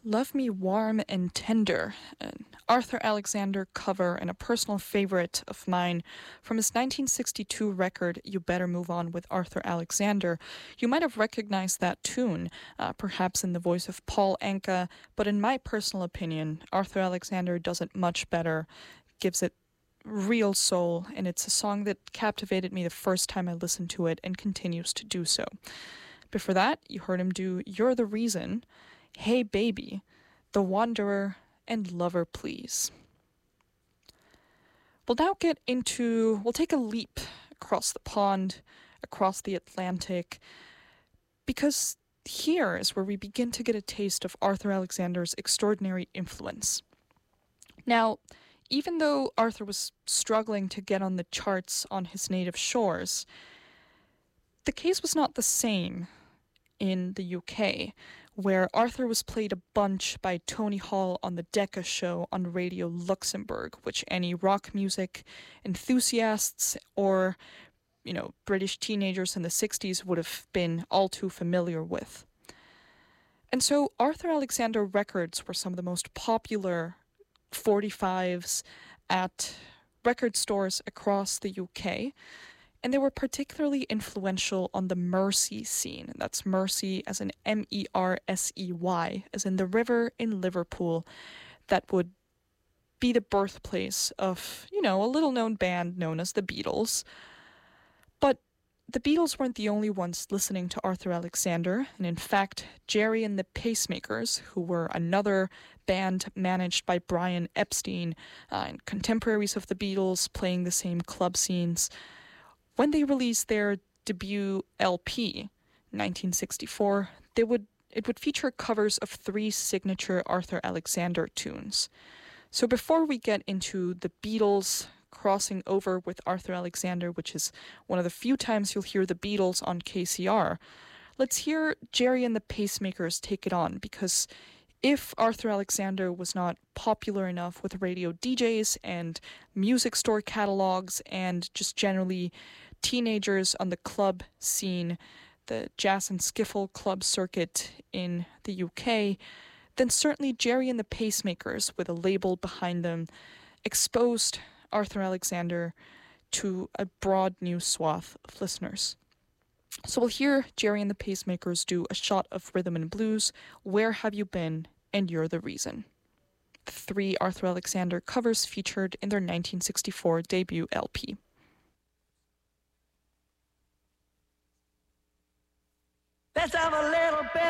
Love Me Warm and Tender, an Arthur Alexander cover and a personal favorite of mine from his 1962 record, You Better Move On with Arthur Alexander. You might have recognized that tune, perhaps in the voice of Paul Anka, but in my personal opinion, Arthur Alexander does it much better, gives it real soul, and it's a song that captivated me the first time I listened to it and continues to do so. Before that, you heard him do You're the Reason, Hey Baby, The Wanderer, and Lover Please. We'll take a leap across the pond, across the Atlantic, because here is where we begin to get a taste of Arthur Alexander's extraordinary influence. Now, even though Arthur was struggling to get on the charts on his native shores, the case was not the same in the UK, where Arthur was played a bunch by Tony Hall on the Decca show on Radio Luxembourg, which any rock music enthusiasts or, British teenagers in the 60s would have been all too familiar with. And so Arthur Alexander records were some of the most popular 45s at record stores across the UK, and they were particularly influential on the Mersey scene. That's Mersey as in Mersey, as in the river in Liverpool that would be the birthplace of, a little-known band known as the Beatles. But the Beatles weren't the only ones listening to Arthur Alexander, and in fact, Gerry and the Pacemakers, who were another band managed by Brian Epstein, and contemporaries of the Beatles playing the same club scenes, when they released their debut LP, 1964, it would feature covers of 3 signature Arthur Alexander tunes. So before we get into the Beatles crossing over with Arthur Alexander, which is one of the few times you'll hear the Beatles on KCR, let's hear Gerry and the Pacemakers take it on, because if Arthur Alexander was not popular enough with radio DJs and music store catalogs and just generally teenagers on the club scene, the jazz and skiffle club circuit in the UK, then certainly Gerry and the Pacemakers, with a label behind them, exposed Arthur Alexander to a broad new swath of listeners. So we'll hear Gerry and the Pacemakers do a shot of rhythm and blues, Where Have You Been, and You're the Reason. The 3 Arthur Alexander covers featured in their 1964 debut LP. Let's have a little bit